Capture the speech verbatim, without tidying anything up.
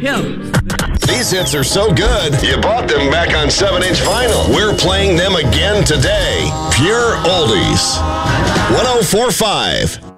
Yeah. These hits are so good, you bought them back on seven inch vinyl. We're playing them again today. Pure Oldies. one oh four point five